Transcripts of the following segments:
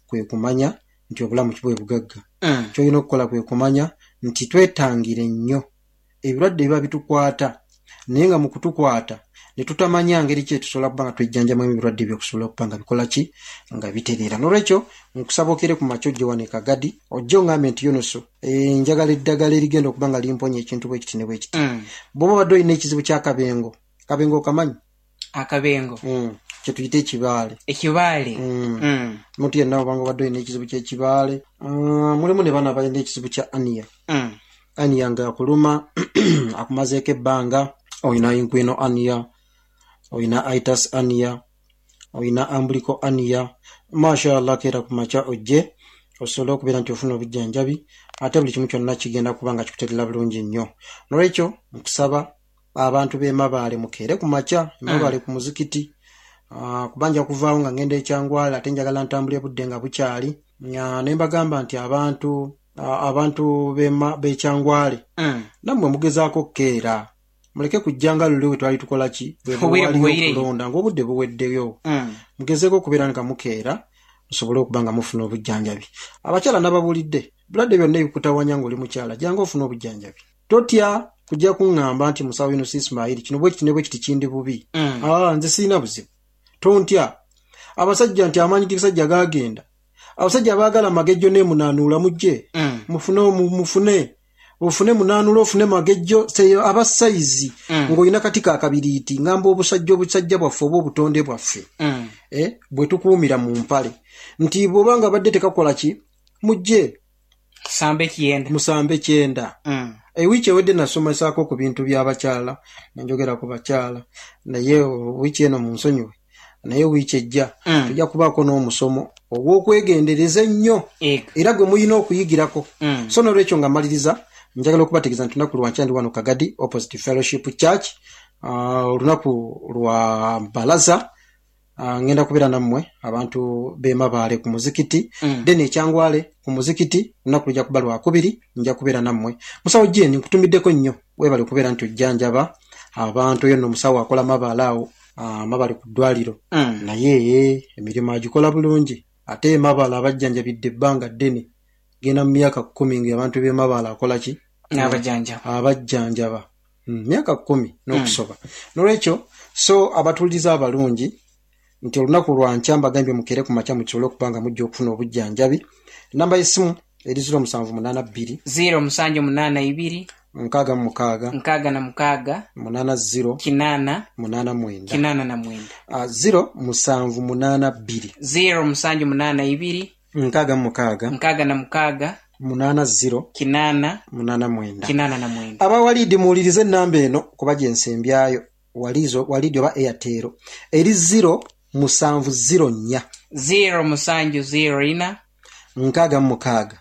kwe kumanya nti obulamu kibwe bugagga. Kyolina okukola kwe kumanya nti twetangire nnyo ebirwadde biba bitukwata naye nga mu kutukwata ne tutamanya ngeri ki tusobola kuba nga twejjanjamu ebirwadde by'okusobola okuba nga bikola ki nga bitereera. N'olwekyo nkusaba okere ku makya ojje wano Kagadi ojje ongambe nti Yunusu njagala eddagala erigenda okuba nga limponya ekintu bwe kiti ne bwe kiti. Bw'oba badde olina ekizibu ky'akabengo, kabengo okamanyi? Akabengo kye tuyita ekibaale. Ekibaale muntu yenna obanga badde olina ekizibu ky'ekibaale. Mulimu ne bana balina ekizibu kya aniya. Aniya nga akuluma akumazeeko ebbanga, oyina inkwino aniya, oyina itis aniya, oyina umbilical aniya. Mashallah kera ku makya ojje osobola okubeera nti ofuna obujjanjabi ate buli kimu kyonna kigenda kuba nga kikuteerera bulungi nnyo. N'olwekyo nkusaba abantu b'e Mabaale mukeere ku makya Mabaale ku muzikiti. Kubanja kuvaawo nga ngenda ekyangwala ate njagala ntambule budde nga bukyali. Ne mbagamba nti abantu b'ekyangwale nammwe mugezaako kukeera muleke kujjanga luli we twali tukola ki bwe kulonda ng'obudde buweddeyo. Mugezeeko okubeera nga mukeera musobole okuba nga mufuna obujjanjabi. Abakyala n'ababulidde bulwadde byonna ebikutawanya ng'oli mukyala jjanga ofuna obujjanjabi. Totya kujja kuŋŋamba nti musawo Yunus Ismail kino bwe kiti ne bwe kiti kindi bubi. Nze sirina buzibu. Tontya abasajja nti amaanyi g'ekisajja gaagenda. Abasajja abaagala amagejjo n'emunaanuula mujje mufune munaanuula ofune magejjo abasayizi ng'olina kati kakabiriiti ngamba obusajja bwaffe oba obutonde bwaffe bwe tukuumira mu mpale nti bw'obanga badde tekakola ki mujje musambe kyenda. Wiiki ewedde nasomesaako ku bintu by'abakyala njogera ku bakyala naye wiiki eno mu nsonyiwe naye wiiki ejja tujja kubaako n'omusomo ogw'okwegendereza ennyo era gwe muyina okuyigirako. So n'olwekyo nga mmaliriza njagala okubategeeza nti lunaku lwankya ndi wano Kagadi Opposite Fellowship Church. Olunaku lwa Balaza ngenda kubeera nammwe abantu b'e Mabaale ku muzikiti then ekyangwale ku muzikiti lunaku lujja kuba Lwakubiri nja kubeera nammwe. Musawo Jeni nkutumiddeko nnyo weebale kubeera nti ojjanjaba abantu yenno musawo akola Mabaale awo Mabaale ku ddwaliro naye emirimu agikola bulungi ate Mabaale abajjanjabidde ebbanga ddene genda mu myaka 10 ng'abantu b'e Mabaale akola ki abajjanjaba myaka 10 n'okusoba. N'olwekyo so abatuuliza abalungi nti olunaku lwankya mbagambye mukeere ku makya mukisobole okuba nga mujja okufuna obujjanjabi. Namba y'essimu eri 0782 0782 66 80 0 89 0 0782 66 80 Abawalidi muwulirize ennamba eno kuba gye nsembyayo walidi oba Airtel eri 0704 070 66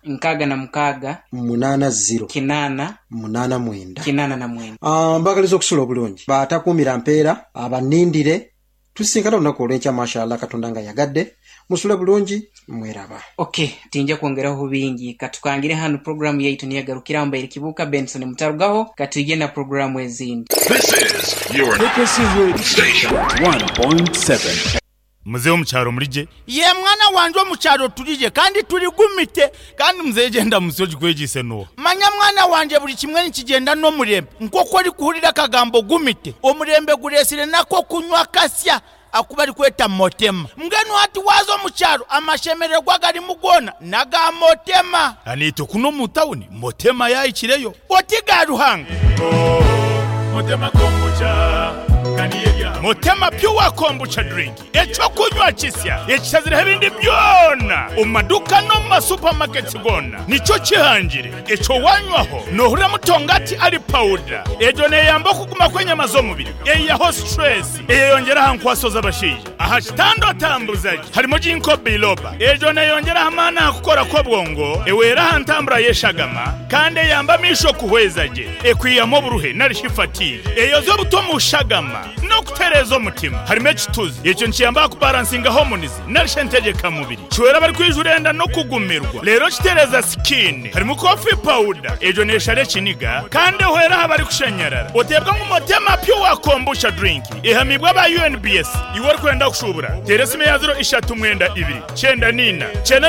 80 mbagaliza okusula obulungi batakuumira mpeera abanindire tusisinkana olunaku olw'enkya mashallah Katonda nga yagadde musule bulungi mweraba. Okay, tinja kwongeraho bingi katukangire hano programu yaitu niyagarukira mbaire kibuka Benson Mutarugaho katuje na programu ezindi. This is your Frequency Radio Station 1.7. Mzee omukyalo mulije ye mwana wanje omukyalo tulije kandi tuligumite kandi mzee genda musoji kwegise no manya mwana wanje buli kimwe nikigenda no murembe nkoko ali kuhulira kagambo gumite omurembe guresire nako kunywa kasya akubali kweta motema mgenu ati wazo mukyalo amashemerero gwagali mugona naga motema anito kuno mutawuni motema yayikireyo otiga ruhanga motema kombucha Motema pure kombucha drink echo kunywa kisya ekizira ebindi byona umaduka no ma supermarkets gona nicho kihanjire echo wanywaho nohura mutongati ali powder ejo ne yamba kuguma kwenye mazomubiri eyaho stress eyongera hankwasoza bashije aha kitando tambuzaji harimo jinko biloba ejo ne yongera amana akukora ko bwongo ewera hantambura yeshagama kandi yamba misho kuhwezaje ekwiyamo buruhe narishifati eyozo butomu ushagama no kutereza omutima harimo ekituzi ekyo nkiyamba kubalansinga hormones narishentegeka mubiri chwera bari kwijurenda no kugumirwa rero kitereza skin harimo coffee powder ejo neshare kiniga kandi hwera bari kushenyerera otebwa ngo motema pure kombucha drink ehamibwa ba UNBS iwor kwenda kushubura teresime ya 0 3 2 9